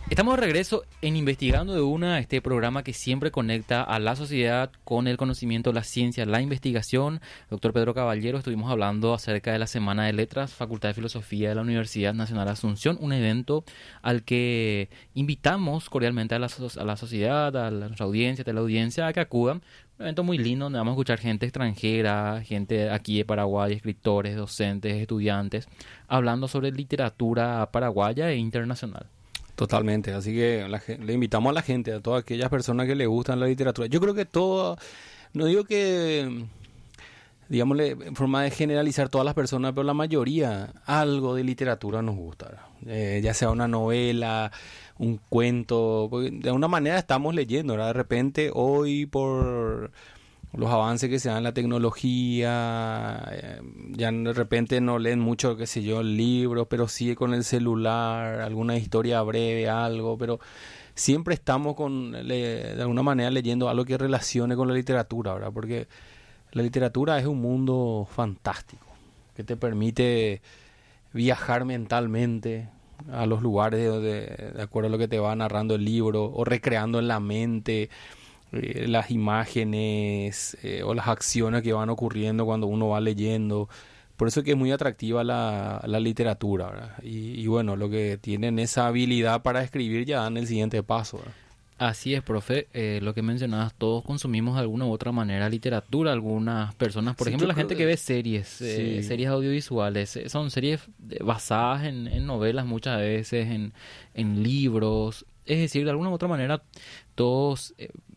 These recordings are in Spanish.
Estamos de regreso en Investigando de Una, este programa que siempre conecta a la sociedad con el conocimiento, la ciencia, la investigación. Doctor Pedro Caballero, estuvimos hablando acerca de la Semana de Letras, Facultad de Filosofía de la Universidad Nacional de Asunción, un evento al que invitamos cordialmente a la sociedad, a nuestra audiencia, a la audiencia, a que acudan. Un evento muy lindo donde vamos a escuchar gente extranjera, gente aquí de Paraguay, escritores, docentes, estudiantes, hablando sobre literatura paraguaya e internacional. Totalmente, así que le invitamos a la gente, a todas aquellas personas que le gustan la literatura. Yo creo que todo, no digo que, digámosle, en forma de generalizar todas las personas, pero la mayoría, algo de literatura nos gusta, ya sea una novela, un cuento, porque de alguna manera estamos leyendo, ¿verdad? De repente hoy por los avances que se dan en la tecnología, ya de repente no leen mucho, qué sé yo, libros, pero sí con el celular, alguna historia breve, algo, pero siempre estamos de alguna manera leyendo algo que relacione con la literatura, ¿verdad? Porque la literatura es un mundo fantástico, que te permite viajar mentalmente a los lugares de acuerdo a lo que te va narrando el libro, o recreando en la mente las imágenes o las acciones que van ocurriendo cuando uno va leyendo. Por eso es que es muy atractiva la literatura, ¿verdad? Y bueno, lo que tienen esa habilidad para escribir ya dan el siguiente paso, ¿verdad? Así es, profe. Lo que mencionabas, todos consumimos de alguna u otra manera literatura. Algunas personas, por ejemplo, la gente que ve series, sí, series audiovisuales, son series basadas en novelas muchas veces, en libros. Es decir, de alguna u otra manera, todos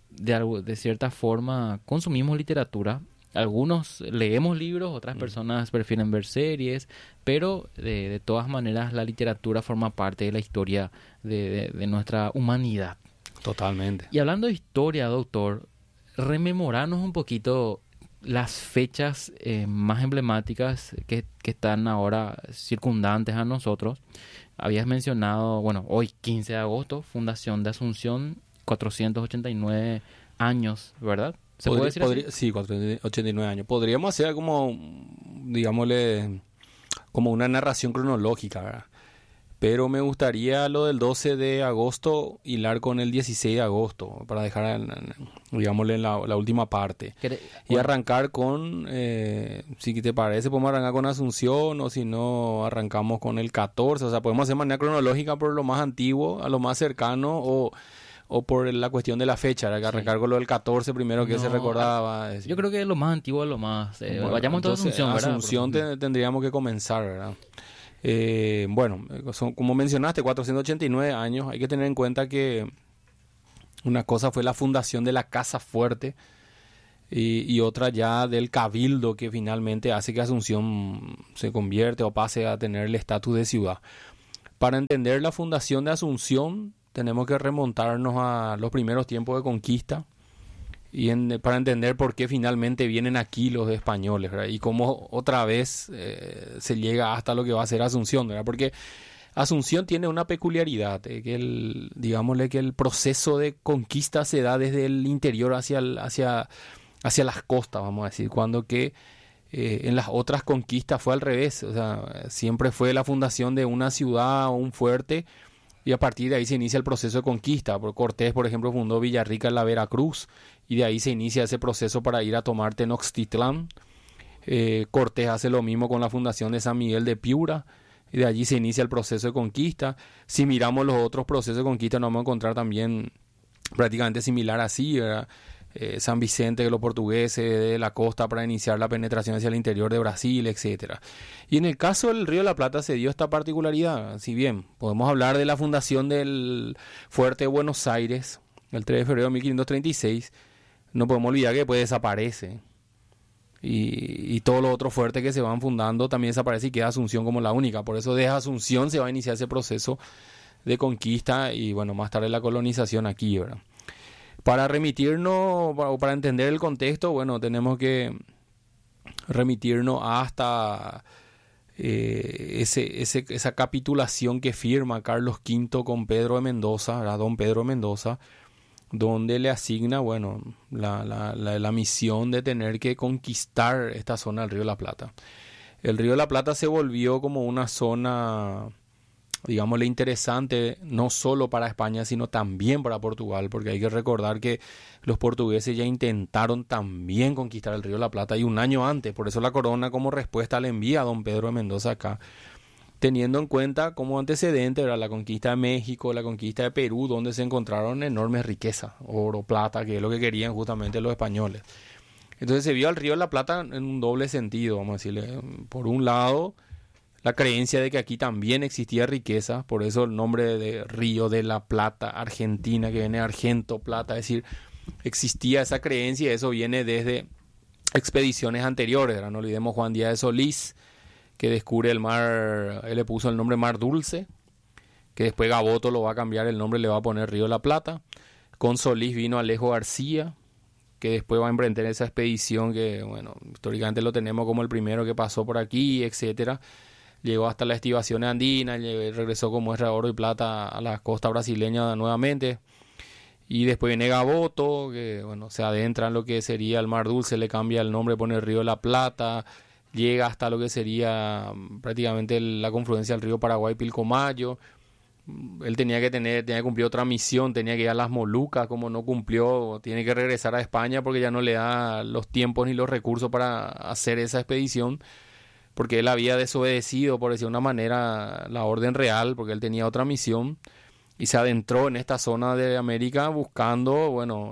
de cierta forma consumimos literatura. Algunos leemos libros, otras personas prefieren ver series, pero de todas maneras la literatura forma parte de la historia de nuestra humanidad. Totalmente. Y hablando de historia, doctor, rememoranos un poquito las fechas más emblemáticas que están ahora circundantes a nosotros. Habías mencionado, bueno, hoy 15 de agosto, fundación de Asunción, 489 años, ¿verdad? ¿Se puede decir así? Sí, 489 años. Podríamos hacer como, digámosle, como una narración cronológica, ¿verdad? Pero me gustaría lo del 12 de agosto hilar con el 16 de agosto, para dejar, digámosle, la última parte. Y arrancar con, si te parece, podemos arrancar con Asunción, o si no, arrancamos con el 14. O sea, podemos hacer de manera cronológica por lo más antiguo a lo más cercano, o por la cuestión de la fecha, que arrancar con lo del 14 primero que se recordaba. Yo creo que lo más antiguo es lo más... Bueno, vayamos entonces a Asunción, ¿verdad? Asunción tendríamos que comenzar, ¿verdad? Bueno, como mencionaste, 489 años. Hay que tener en cuenta que una cosa fue la fundación de la Casa Fuerte y otra ya del Cabildo, que finalmente hace que Asunción se convierte o pase a tener el estatus de ciudad. Para entender la fundación de Asunción tenemos que remontarnos a los primeros tiempos de conquista y para entender por qué finalmente vienen aquí los españoles, ¿verdad? Y cómo otra vez se llega hasta lo que va a ser Asunción, ¿verdad? Porque Asunción tiene una peculiaridad, digámosle que el proceso de conquista se da desde el interior hacia las costas, vamos a decir, cuando que en las otras conquistas fue al revés. O sea, siempre fue la fundación de una ciudad o un fuerte, y a partir de ahí se inicia el proceso de conquista. Cortés, por ejemplo, fundó Villarrica en la Veracruz, y de ahí se inicia ese proceso para ir a tomar Tenochtitlán. Cortés hace lo mismo con la fundación de San Miguel de Piura, y de allí se inicia el proceso de conquista. Si miramos los otros procesos de conquista, nos vamos a encontrar también prácticamente similar así, ¿verdad? San Vicente, que los portugueses de la costa para iniciar la penetración hacia el interior de Brasil, etcétera. Y en el caso del Río de la Plata se dio esta particularidad. Si bien podemos hablar de la fundación del fuerte de Buenos Aires el 3 de febrero de 1536, no podemos olvidar que después desaparece. Y todos los otros fuertes que se van fundando también desaparece, y queda Asunción como la única. Por eso desde Asunción se va a iniciar ese proceso de conquista y, bueno, más tarde la colonización aquí, ¿verdad? Para remitirnos, o para entender el contexto, bueno, tenemos que remitirnos hasta esa capitulación que firma Carlos V con Pedro de Mendoza, ¿verdad? Don Pedro de Mendoza, donde le asigna, bueno, la misión de tener que conquistar esta zona del Río de la Plata. El Río de la Plata se volvió como una zona digámosle, interesante, no solo para España, sino también para Portugal, porque hay que recordar que los portugueses ya intentaron también conquistar el Río de la Plata y un año antes, por eso la corona como respuesta le envía a don Pedro de Mendoza acá, teniendo en cuenta como antecedente, ¿verdad?, la conquista de México, la conquista de Perú, donde se encontraron enormes riquezas, oro, plata, que es lo que querían justamente los españoles. Entonces se vio al Río de la Plata en un doble sentido, vamos a decirle. Por un lado, la creencia de que aquí también existía riqueza, por eso el nombre de Río de la Plata, Argentina, que viene de Argento, Plata, es decir, existía esa creencia y eso viene desde expediciones anteriores, ¿verdad? No olvidemos Juan Díaz de Solís, que descubre el mar, él le puso el nombre Mar Dulce, que después Gaboto lo va a cambiar el nombre, le va a poner Río de la Plata. Con Solís vino Alejo García, que después va a emprender esa expedición que, bueno, históricamente lo tenemos como el primero que pasó por aquí, etcétera. Llegó hasta las estribaciones andinas, regresó con muestra de oro y plata a la costa brasileña nuevamente. Y después viene Gaboto, que, bueno, se adentra en lo que sería el Mar Dulce, le cambia el nombre, pone el Río de la Plata, llega hasta lo que sería prácticamente la confluencia del río Paraguay y Pilcomayo. Él tenía que cumplir otra misión, tenía que ir a las Molucas, como no cumplió, tiene que regresar a España porque ya no le da los tiempos ni los recursos para hacer esa expedición, porque él había desobedecido, por decir de una manera, la orden real, porque él tenía otra misión, y se adentró en esta zona de América buscando, bueno,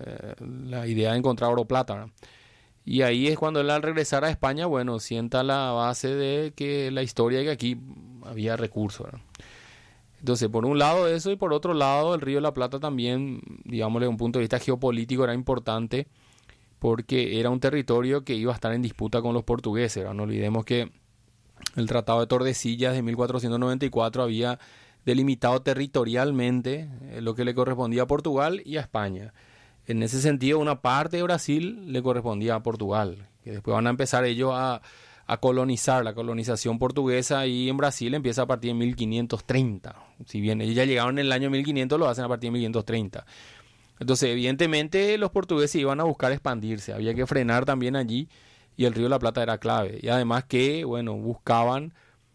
la idea de encontrar oro plata, ¿verdad? Y ahí es cuando él, al regresar a España, bueno, sienta la base de que la historia, que aquí había recursos, ¿verdad? Entonces, por un lado eso, y por otro lado el Río de la Plata también, digámosle, desde un punto de vista geopolítico era importante, porque era un territorio que iba a estar en disputa con los portugueses, ¿verdad? No olvidemos que el Tratado de Tordesillas de 1494 había delimitado territorialmente lo que le correspondía a Portugal y a España. En ese sentido, una parte de Brasil le correspondía a Portugal, que después van a empezar ellos a colonizar. La colonización portuguesa y en Brasil empieza a partir de 1530. Si bien ellos ya llegaron en el año 1500, lo hacen a partir de 1530. Entonces, evidentemente, los portugueses iban a buscar expandirse. Había que frenar también allí y el Río de la Plata era clave. Y además que, bueno, buscaban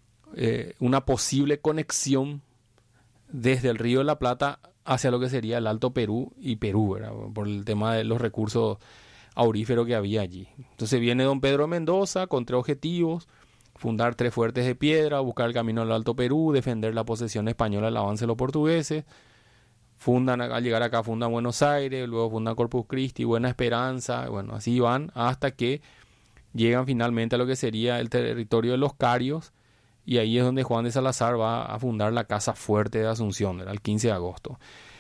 una posible conexión desde el Río de la Plata hacia lo que sería el Alto Perú y Perú, ¿verdad?, por el tema de los recursos auríferos que había allí. Entonces viene don Pedro de Mendoza con 3 objetivos: fundar 3 fuertes de piedra, buscar el camino al Alto Perú, defender la posesión española del avance de los portugueses. Al llegar acá fundan Buenos Aires, luego fundan Corpus Christi, Buena Esperanza, bueno, así van hasta que llegan finalmente a lo que sería el territorio de los Carios, y ahí es donde Juan de Salazar va a fundar la Casa Fuerte de Asunción, era el 15 de agosto.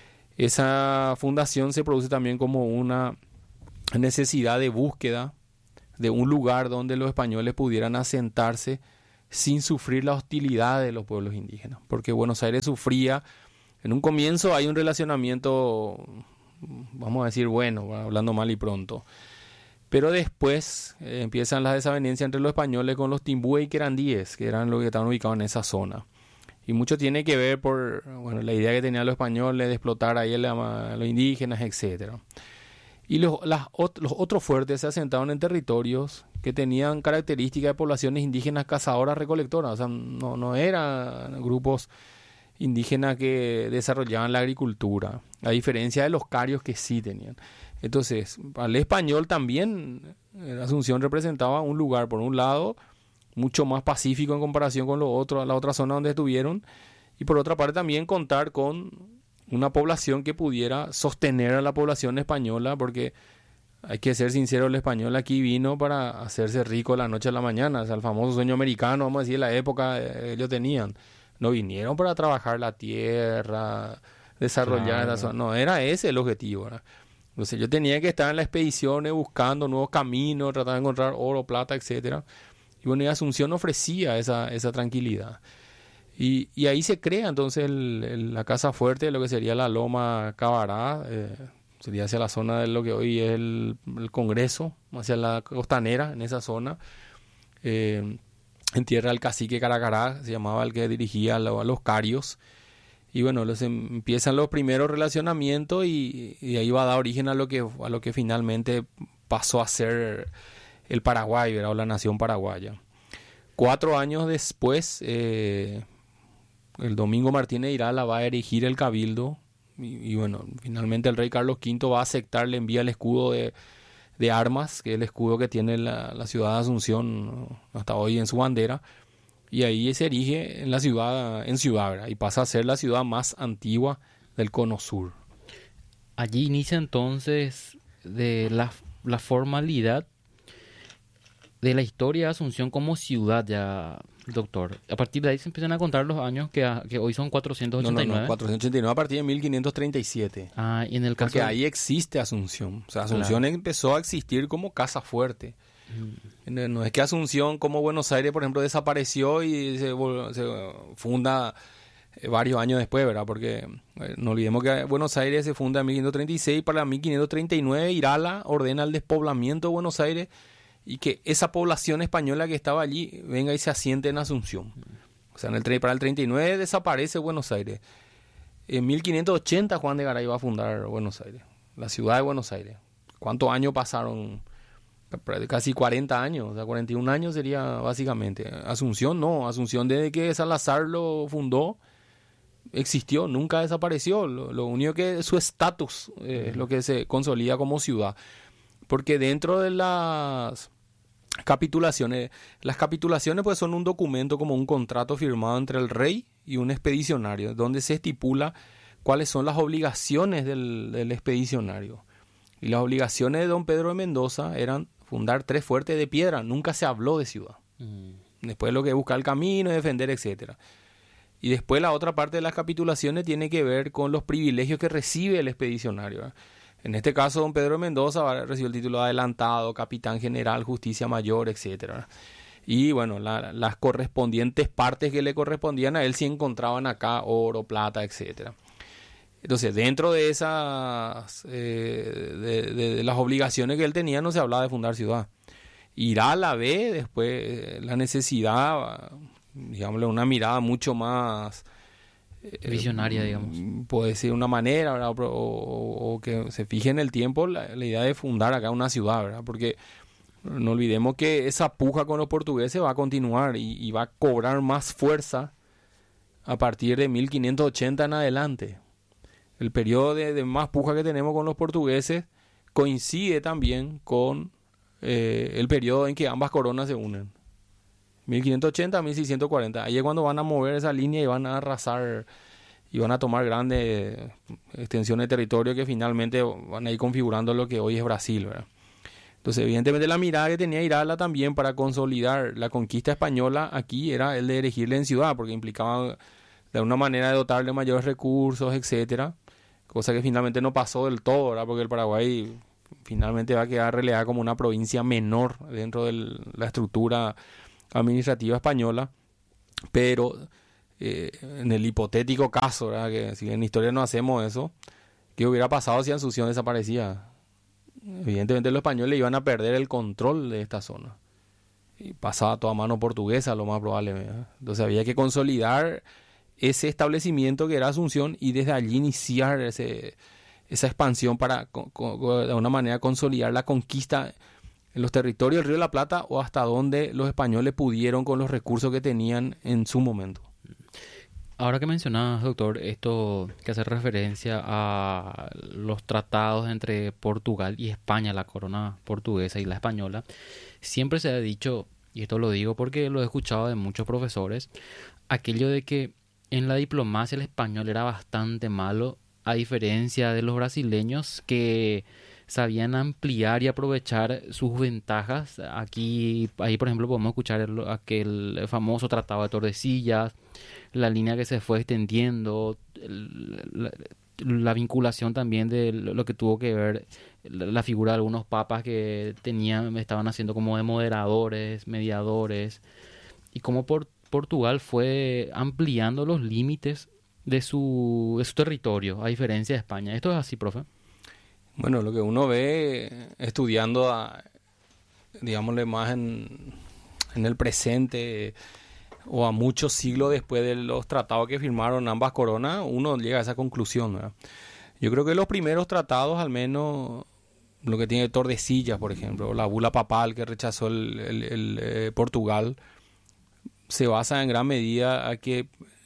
Esa fundación se produce también como una necesidad de búsqueda de un lugar donde los españoles pudieran asentarse sin sufrir la hostilidad de los pueblos indígenas, porque Buenos Aires sufría. En un comienzo hay un relacionamiento, vamos a decir, bueno, hablando mal y pronto, pero después empiezan las desavenencias entre los españoles con los timbúes y querandíes, que eran los que estaban ubicados en esa zona. Y mucho tiene que ver por, bueno, la idea que tenían los españoles de explotar ahí a los indígenas, etcétera. Y los otros fuertes se asentaron en territorios que tenían características de poblaciones indígenas cazadoras recolectoras. O sea, no eran grupos indígenas que desarrollaban la agricultura, a diferencia de los carios que sí tenían. Entonces, al español también Asunción representaba un lugar, por un lado, mucho más pacífico en comparación con la otra zona donde estuvieron, y por otra parte también contar con una población que pudiera sostener a la población española, porque hay que ser sincero, el español aquí vino para hacerse rico de la noche a la mañana. O sea, el famoso sueño americano, vamos a decir, la época ellos tenían. No vinieron para trabajar la tierra, desarrollar esa zona. No, era ese el objetivo, ¿verdad? Entonces yo tenía que estar en las expediciones buscando nuevos caminos, tratando de encontrar oro, plata, etcétera. Y bueno, y Asunción ofrecía esa tranquilidad. Y ahí se crea entonces la Casa Fuerte, lo que sería la Loma Cabará, sería hacia la zona de lo que hoy es el Congreso, hacia la costanera, en esa zona. En tierra del cacique Caracará, se llamaba el que dirigía a los carios. Y bueno, empiezan los primeros relacionamientos y ahí va a dar origen a lo que finalmente pasó a ser el Paraguay, ¿verdad? O la nación paraguaya. 4 años después, el Domingo Martínez de Irala va a erigir el cabildo y bueno, finalmente el rey Carlos V va a aceptar, le envía el escudo de armas, que es el escudo que tiene la ciudad de Asunción, ¿no?, hasta hoy en su bandera, y ahí se erige en la ciudad, ¿verdad? Y pasa a ser la ciudad más antigua del Cono Sur. Allí inicia entonces de la formalidad de la historia de Asunción como ciudad ya, doctor. A partir de ahí se empiezan a contar los años que hoy son 489. No, 489 a partir de 1537. Ah, y en el caso... Porque ahí existe Asunción. O sea, Asunción empezó a existir como casa fuerte. No es que Asunción, como Buenos Aires, por ejemplo, desapareció y se funda varios años después, ¿verdad? Porque no olvidemos que Buenos Aires se funda en 1536 y para 1539 Irala ordena el despoblamiento de Buenos Aires y que esa población española que estaba allí venga y se asiente en Asunción. O sea, para el 39 desaparece Buenos Aires. En 1580 Juan de Garay va a fundar Buenos Aires, la ciudad de Buenos Aires. ¿Cuántos años pasaron? Casi 40 años, o sea, 41 años sería básicamente. Asunción no, Asunción desde que Salazar lo fundó existió, nunca desapareció. Lo único que su estatus es lo que se consolida como ciudad. Porque dentro de las capitulaciones pues son un documento como un contrato firmado entre el rey y un expedicionario, donde se estipula cuáles son las obligaciones del expedicionario. Y las obligaciones de don Pedro de Mendoza eran fundar 3 fuertes de piedra, nunca se habló de ciudad. Después lo que buscar el camino, defender, etcétera. Y después la otra parte de las capitulaciones tiene que ver con los privilegios que recibe el expedicionario, ¿verdad? En este caso, don Pedro de Mendoza recibió el título de adelantado, capitán general, justicia mayor, etcétera. Y bueno, las correspondientes partes que le correspondían a él sí encontraban acá oro, plata, etcétera. Entonces, dentro de esas de las obligaciones que él tenía, no se hablaba de fundar ciudad. Irala ve después la necesidad, digámosle, una mirada mucho más visionaria, digamos. Puede ser una manera, ¿verdad? O que se fije en el tiempo la idea de fundar acá una ciudad, ¿verdad? Porque no olvidemos que esa puja con los portugueses va a continuar y va a cobrar más fuerza a partir de 1580 en adelante. El periodo de más puja que tenemos con los portugueses coincide también con el periodo en que ambas coronas se unen. 1580 a 1640. Ahí es cuando van a mover esa línea y van a arrasar y van a tomar grandes extensiones de territorio que finalmente van a ir configurando lo que hoy es Brasil, ¿verdad? Entonces, evidentemente, la mirada que tenía Irala también para consolidar la conquista española aquí era el de erigirle en ciudad, porque implicaba de alguna manera de dotarle mayores recursos, etcétera, cosa que finalmente no pasó del todo, ¿verdad? Porque el Paraguay finalmente va a quedar relegado como una provincia menor dentro de la estructura administrativa española, pero en el hipotético caso, ¿verdad?, que si en historia no hacemos eso, ¿qué hubiera pasado si Asunción desaparecía? Evidentemente los españoles iban a perder el control de esta zona y pasaba toda mano portuguesa, lo más probable, ¿verdad? Entonces había que consolidar ese establecimiento que era Asunción y desde allí iniciar esa expansión para de alguna manera consolidar la conquista en los territorios del Río de la Plata o hasta donde los españoles pudieron con los recursos que tenían en su momento. Ahora que mencionabas, doctor, esto que hace referencia a los tratados entre Portugal y España, la corona portuguesa y la española, siempre se ha dicho, y esto lo digo porque lo he escuchado de muchos profesores, aquello de que en la diplomacia el español era bastante malo, a diferencia de los brasileños que sabían ampliar y aprovechar sus ventajas. Ahí por ejemplo podemos escuchar aquel famoso tratado de Tordesillas, la línea que se fue extendiendo, la vinculación también de lo que tuvo que ver la figura de algunos papas que estaban haciendo como de moderadores, mediadores, y cómo Portugal fue ampliando los límites de su territorio, a diferencia de España. ¿Esto es así, profe? Bueno, lo que uno ve estudiando, digámosle, más en el presente o a muchos siglos después de los tratados que firmaron ambas coronas, uno llega a esa conclusión, ¿verdad? Yo creo que los primeros tratados, al menos lo que tiene Tordesillas, por ejemplo, la bula papal que rechazó el Portugal, se basa en gran medida a que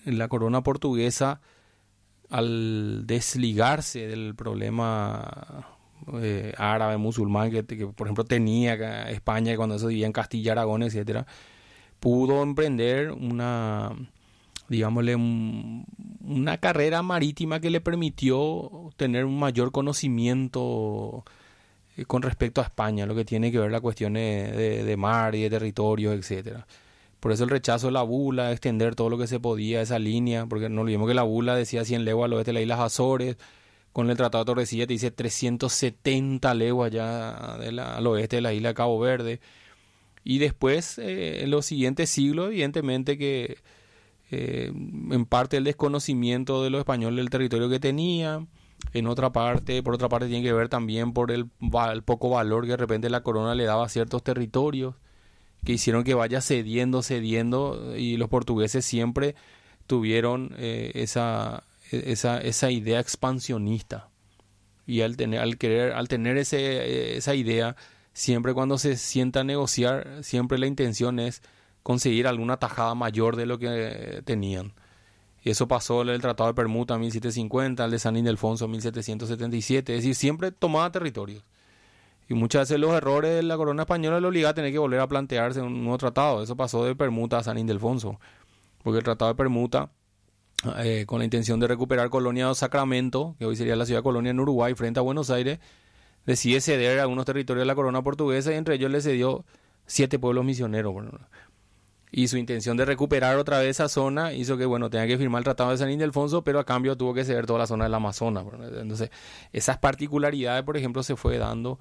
la corona portuguesa, al desligarse del problema árabe, musulmán, que, por ejemplo tenía España cuando eso vivía en Castilla, Aragón, etcétera, pudo emprender digámosle, una carrera marítima que le permitió tener un mayor conocimiento con respecto a España, lo que tiene que ver la cuestión de mar y de territorios, etcétera. Por eso el rechazo de la bula, extender todo lo que se podía, esa línea, porque no olvidemos que la bula decía 100 leguas al oeste de las Islas Azores, con el Tratado de Tordesillas te dice 370 leguas ya al oeste de la isla de Cabo Verde. Y después, en los siguientes siglos, evidentemente que en parte el desconocimiento de los españoles del territorio que tenían, por otra parte tiene que ver también por el poco valor que de repente la corona le daba a ciertos territorios, que hicieron que vaya cediendo, y los portugueses siempre tuvieron esa idea expansionista. Y al tener esa idea, siempre cuando se sienta a negociar, siempre la intención es conseguir alguna tajada mayor de lo que tenían. Y eso pasó en el Tratado de Permuta en 1750, el de San Ildefonso en 1777, es decir, siempre tomaba territorios. Y muchas veces los errores de la corona española le obligaban a tener que volver a plantearse un nuevo tratado. Eso pasó de Permuta a San Ildefonso, porque el Tratado de Permuta, con la intención de recuperar Colonia de Sacramento, que hoy sería la ciudad colonia en Uruguay, frente a Buenos Aires, decide ceder algunos territorios de la corona portuguesa, y entre ellos le cedió 7 pueblos misioneros. Bueno, y su intención de recuperar otra vez esa zona hizo que, tenga que firmar el Tratado de San Ildefonso, pero a cambio tuvo que ceder toda la zona del Amazonas. Entonces, esas particularidades, por ejemplo, se fue dando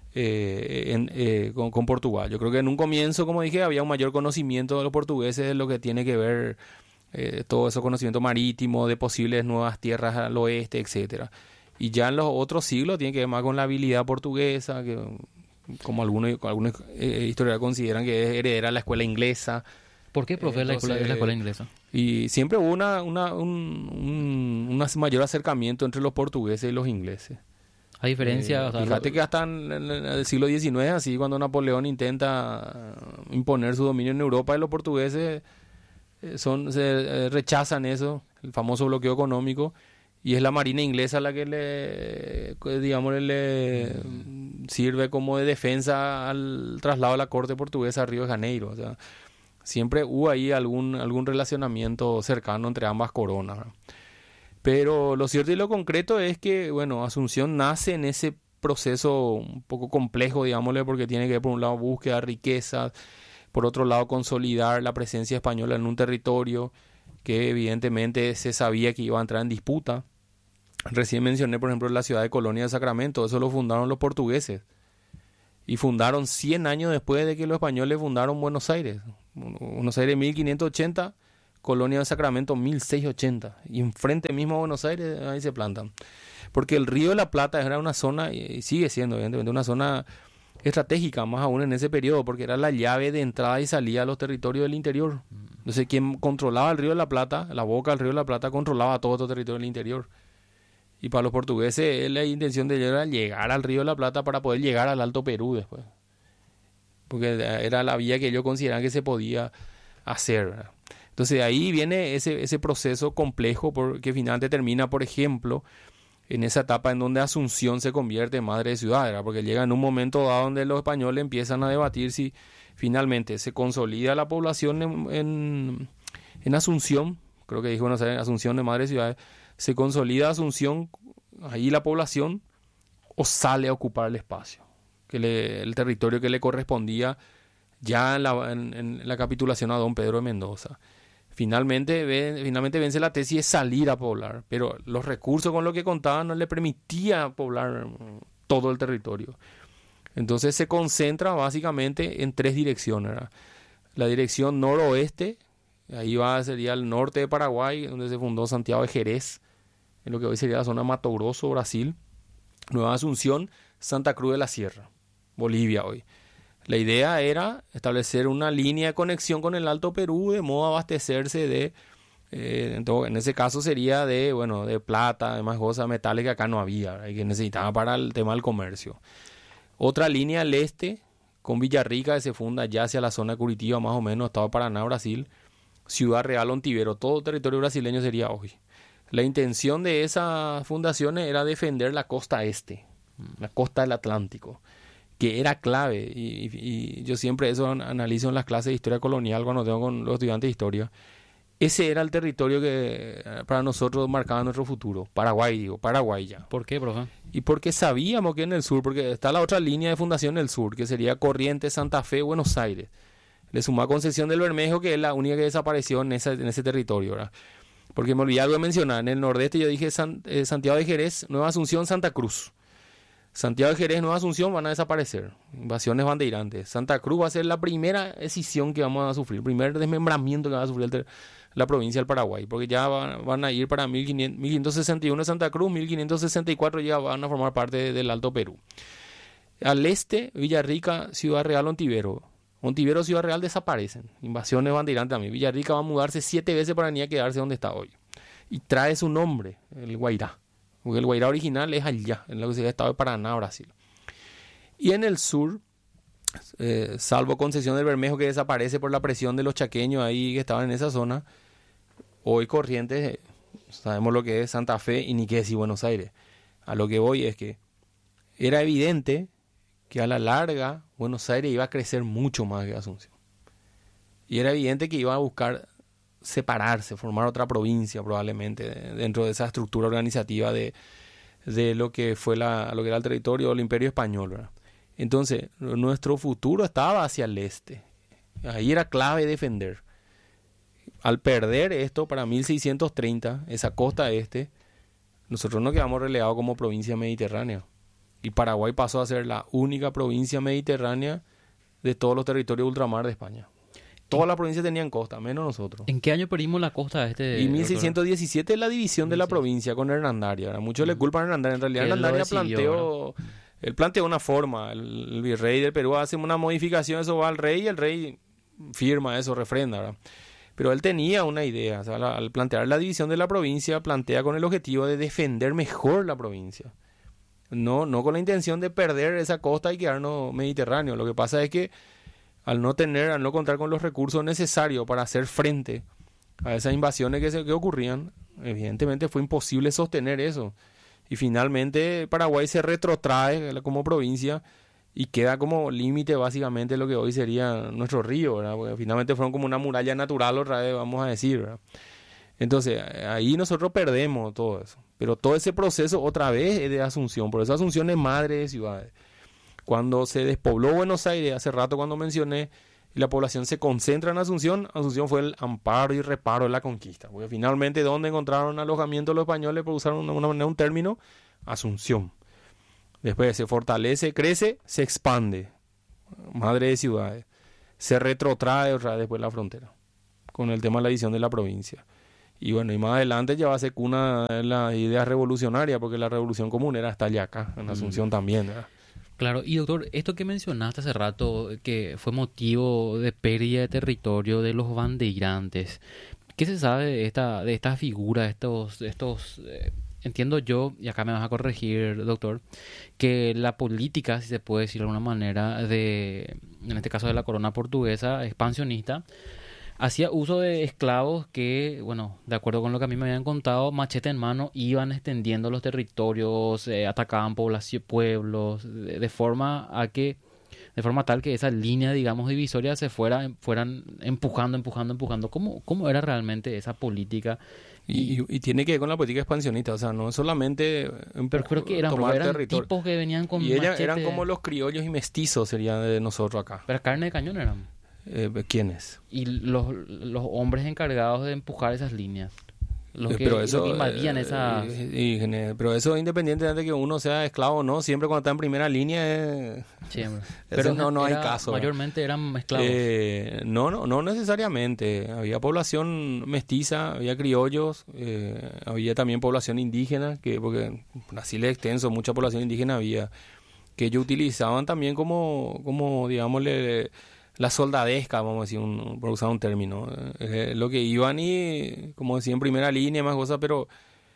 con Portugal. Yo creo que en un comienzo, como dije, había un mayor conocimiento de los portugueses de lo que tiene que ver todo ese conocimiento marítimo, de posibles nuevas tierras al oeste, etcétera. Y ya en los otros siglos tiene que ver más con la habilidad portuguesa, que como algunos historiadores consideran que es heredera de la escuela inglesa. ¿Por qué, profe, la escuela inglesa? Y siempre hubo un mayor acercamiento entre los portugueses y los ingleses. A diferencia... fíjate que hasta en el siglo XIX, así cuando Napoleón intenta imponer su dominio en Europa, y los portugueses rechazan eso, el famoso bloqueo económico, y es la marina inglesa la que le sirve como de defensa al traslado de la corte portuguesa a Río de Janeiro. O sea, siempre hubo ahí algún relacionamiento cercano entre ambas coronas, ¿verdad? Pero lo cierto y lo concreto es que, Asunción nace en ese proceso un poco complejo, digámosle, porque tiene que ver, por un lado, búsqueda de riquezas, por otro lado, consolidar la presencia española en un territorio que evidentemente se sabía que iba a entrar en disputa. Recién mencioné, por ejemplo, la ciudad de Colonia de Sacramento. Eso lo fundaron los portugueses, y fundaron 100 años después de que los españoles fundaron Buenos Aires. Buenos Aires 1580, Colonia de Sacramento 1680, y enfrente mismo a Buenos Aires ahí se plantan, porque el Río de la Plata era una zona, y sigue siendo evidentemente una zona estratégica, más aún en ese periodo, porque era la llave de entrada y salida a los territorios del interior. Entonces, quien controlaba el Río de la Plata, la boca del Río de la Plata, controlaba todo este territorio del interior. Y para los portugueses la intención de ellos era llegar al Río de la Plata para poder llegar al Alto Perú después, porque era la vía que ellos consideraban que se podía hacer, ¿verdad? Entonces de ahí viene ese proceso complejo, porque finalmente termina, por ejemplo, en esa etapa en donde Asunción se convierte en madre de ciudad, ¿verdad? Porque llega en un momento dado donde los españoles empiezan a debatir si finalmente se consolida la población en Asunción. Creo que dijo Asunción de madre de ciudades. Se consolida Asunción, ahí la población, o sale a ocupar el espacio, el territorio que le correspondía ya en la capitulación a don Pedro de Mendoza. Finalmente vence la tesis de salir a poblar, pero los recursos con los que contaban no le permitía poblar todo el territorio. Entonces se concentra básicamente en 3 direcciones, ¿verdad? La dirección noroeste, ahí sería el norte de Paraguay, donde se fundó Santiago de Jerez, en lo que hoy sería la zona Mato Grosso, Brasil. Nueva Asunción, Santa Cruz de la Sierra, Bolivia hoy. La idea era establecer una línea de conexión con el Alto Perú, de modo a abastecerse en ese caso sería de plata, además cosas, metales que acá no había, y que necesitaba para el tema del comercio. Otra línea al este, con Villarrica, que se funda ya hacia la zona de Curitiba, más o menos, Estado de Paraná, Brasil. Ciudad Real Ontivero, todo territorio brasileño sería hoy. La intención de esas fundaciones era defender la costa este, la costa del Atlántico, que era clave, y yo siempre eso analizo en las clases de historia colonial cuando tengo con los estudiantes de historia. Ese era el territorio que para nosotros marcaba nuestro futuro. Paraguay ya. ¿Por qué, profe? Y porque sabíamos que en el sur, porque está la otra línea de fundación en el sur, que sería Corrientes, Santa Fe, Buenos Aires. Le sumó Concepción del Bermejo, que es la única que desapareció en ese territorio, ¿verdad? Porque me olvidé algo de mencionar. En el nordeste yo dije Santiago de Jerez, Nueva Asunción, Santa Cruz. Santiago de Jerez, Nueva Asunción van a desaparecer. Invasiones bandeirantes. Santa Cruz va a ser la primera escisión que vamos a sufrir, el primer desmembramiento que va a sufrir la provincia del Paraguay, porque ya van a ir para 1561 Santa Cruz, 1564 ya van a formar parte del Alto Perú. Al este, Villarrica, Ciudad Real, Ontivero. Ontivero, Ciudad Real desaparecen. Invasiones bandeirantes también. Villarrica va a mudarse 7 veces para ni a quedarse donde está hoy. Y trae su nombre, el Guairá. Porque el Guairá original es allá, en lo que sería el estado de Paraná, Brasil. Y en el sur, salvo Concepción del Bermejo, que desaparece por la presión de los chaqueños ahí que estaban en esa zona, hoy Corrientes, sabemos lo que es Santa Fe y ni qué decir Buenos Aires. A lo que voy es que era evidente que a la larga Buenos Aires iba a crecer mucho más que Asunción. Y era evidente que iba a buscar separarse, formar otra provincia probablemente dentro de esa estructura organizativa de lo que fue lo que era el territorio del Imperio Español, ¿verdad? Entonces, nuestro futuro estaba hacia el este. Ahí era clave defender. Al perder esto para 1630, esa costa este, nosotros nos quedamos relegados como provincia mediterránea. Y Paraguay pasó a ser la única provincia mediterránea de todos los territorios de ultramar de España. Todas las provincias tenían costa, menos nosotros. ¿En qué año perdimos la costa este? Y 1617 es la división de la provincia con Hernandaria. Ahora, muchos le culpan a Hernandaria. En realidad Hernandaria planteó una forma. El virrey del Perú hace una modificación, eso va al rey y el rey firma eso, refrenda, ¿verdad? Pero él tenía una idea. O sea, al plantear la división de la provincia, plantea con el objetivo de defender mejor la provincia. No con la intención de perder esa costa y quedarnos mediterráneos. Lo que pasa es que al no contar con los recursos necesarios para hacer frente a esas invasiones que ocurrían, evidentemente fue imposible sostener eso. Y finalmente Paraguay se retrotrae como provincia y queda como límite básicamente lo que hoy sería nuestro río, ¿verdad? Porque finalmente fueron como una muralla natural otra vez, vamos a decir, ¿verdad? Entonces, ahí nosotros perdemos todo eso. Pero todo ese proceso otra vez es de Asunción. Por eso Asunción es madre de ciudades. Cuando se despobló Buenos Aires, hace rato cuando mencioné, y la población se concentra en Asunción, Asunción fue el amparo y reparo de la conquista. Porque finalmente, ¿dónde encontraron alojamiento los españoles? Por usar un término, Asunción. Después se fortalece, crece, se expande. Madre de ciudades. Se retrotrae otra vez después la frontera. Con el tema de la división de la provincia. Y bueno, y más adelante ya va a ser cuna de la idea revolucionaria, porque la revolución común era hasta allá acá, en Asunción también, ¿verdad? Claro, y doctor, esto que mencionaste hace rato, que fue motivo de pérdida de territorio de los bandeirantes, ¿qué se sabe de esta figura, entiendo yo, y acá me vas a corregir, doctor, que la política, si se puede decir de alguna manera, en este caso de la corona portuguesa, expansionista, hacía uso de esclavos que, bueno, de acuerdo con lo que a mí me habían contado, machete en mano, iban extendiendo los territorios, atacaban pueblos, de forma tal que esa línea, digamos, divisoria se fueran empujando. ¿Cómo era realmente esa política? Y tiene que ver con la política expansionista, o sea, no solamente pero creo que eran tipos que venían con machete. Eran como los criollos y mestizos, serían de nosotros acá. Pero carne de cañón eran. ¿Quiénes? Y los hombres encargados de empujar esas líneas. Los que invadían esa... pero eso independientemente de que uno sea esclavo o no, siempre cuando está en primera línea... Siempre. Pero no hay caso. Mayormente eran esclavos. No necesariamente. Había población mestiza, había criollos, había también población indígena, porque Brasil es extenso, mucha población indígena había, que ellos utilizaban también como digámosle... la soldadesca, vamos a decir, por usar un término. Lo que iban y, como decía, en primera línea, más cosas, pero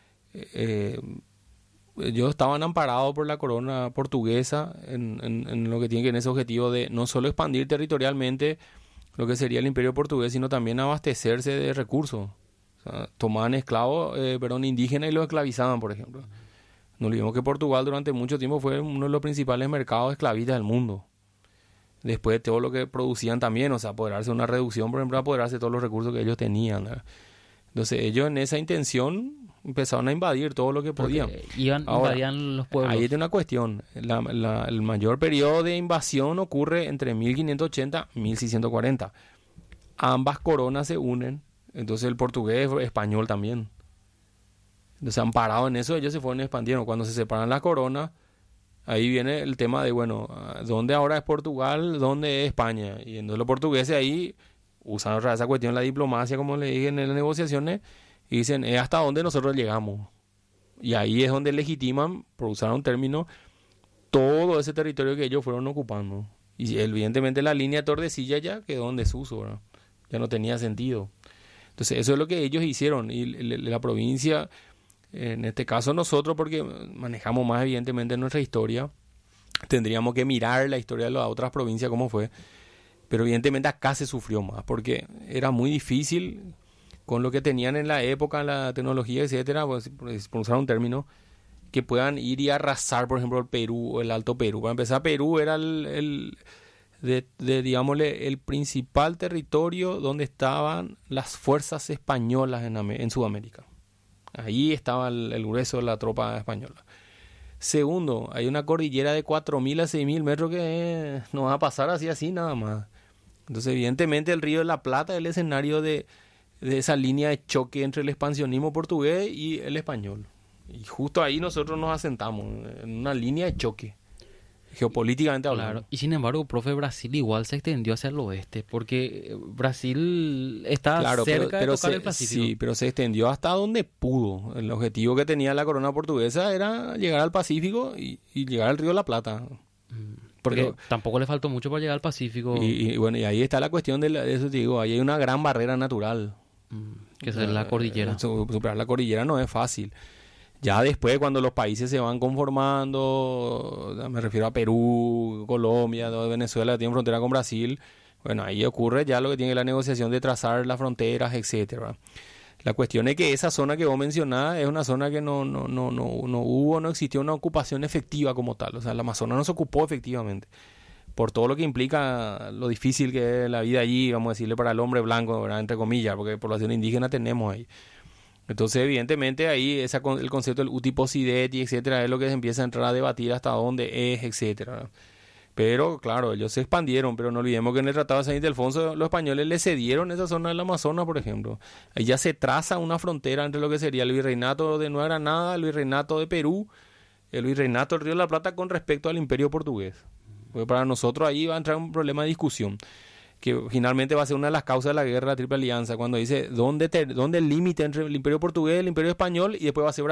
ellos estaban amparados por la corona portuguesa en lo que tiene que ver ese objetivo de no solo expandir territorialmente, lo que sería el Imperio Portugués, sino también abastecerse de recursos. O sea, tomaban esclavos, indígenas y los esclavizaban, por ejemplo. No olvidemos que Portugal durante mucho tiempo fue uno de los principales mercados esclavistas del mundo. Después de todo lo que producían también, o sea, apoderarse de una reducción, por ejemplo, apoderarse de todos los recursos que ellos tenían, ¿verdad? Entonces ellos en esa intención empezaron a invadir todo lo que podían. Invadían los pueblos. Ahí hay una cuestión. El mayor periodo de invasión ocurre entre 1580 y 1640. Ambas coronas se unen. Entonces el portugués español también. Entonces amparados en eso, ellos se fueron expandiendo. Cuando se separan las coronas, ahí viene el tema de, bueno, ¿dónde ahora es Portugal? ¿Dónde es España? Y entonces los portugueses ahí usan otra vez esa cuestión, la diplomacia, como le dije en las negociaciones, y dicen, es hasta dónde nosotros llegamos. Y ahí es donde legitiman, por usar un término, todo ese territorio que ellos fueron ocupando. Y evidentemente la línea de Tordesillas ya quedó en desuso, ¿verdad? Ya no tenía sentido. Entonces eso es lo que ellos hicieron. Y la provincia, en este caso nosotros, porque manejamos más evidentemente nuestra historia, tendríamos que mirar la historia de las otras provincias, cómo fue. Pero evidentemente acá se sufrió más, porque era muy difícil con lo que tenían en la época, la tecnología, etcétera, pues, por usar un término, que puedan ir y arrasar, por ejemplo, el Perú o el Alto Perú. Para empezar, Perú era digámosle, el principal territorio donde estaban las fuerzas españolas en Sudamérica. Ahí estaba el grueso de la tropa española. Segundo, hay una cordillera de 4.000 a 6.000 metros que no va a pasar así nada más. Entonces, evidentemente, el Río de la Plata es el escenario de esa línea de choque entre el expansionismo portugués y el español. Y justo ahí nosotros nos asentamos, en una línea de choque, geopolíticamente hablando. Claro. Y sin embargo, profe, Brasil igual se extendió hacia el oeste, porque Brasil está cerca de tocar el Pacífico. Sí, pero se extendió hasta donde pudo. El objetivo que tenía la corona portuguesa era llegar al Pacífico y llegar al Río de la Plata. Porque tampoco le faltó mucho para llegar al Pacífico. Y bueno, y ahí está la cuestión de eso, te digo, ahí hay una gran barrera natural. Que es la cordillera. Superar la cordillera no es fácil. Ya después, cuando los países se van conformando, me refiero a Perú, Colombia, Venezuela, tienen frontera con Brasil, bueno, ahí ocurre ya lo que tiene la negociación de trazar las fronteras, etcétera. La cuestión es que esa zona que vos mencionás es una zona que no existió una ocupación efectiva como tal. O sea, el Amazonas no se ocupó efectivamente. Por todo lo que implica lo difícil que es la vida allí, vamos a decirle, para el hombre blanco, ¿verdad? Entre comillas, porque población indígena tenemos ahí. Entonces, evidentemente, ahí el concepto del utiposideti, etcétera, es lo que se empieza a entrar a debatir hasta dónde es, etcétera. Pero, claro, ellos se expandieron, pero no olvidemos que en el Tratado de San Ildefonso los españoles le cedieron esa zona del Amazonas, por ejemplo. Ahí ya se traza una frontera entre lo que sería el virreinato de Nueva Granada, el virreinato de Perú, el virreinato del Río de la Plata con respecto al Imperio Portugués. Porque para nosotros ahí va a entrar un problema de discusión, que finalmente va a ser una de las causas de la guerra de la Triple Alianza, cuando dice dónde el límite entre el Imperio Portugués y el Imperio Español, y después va a ser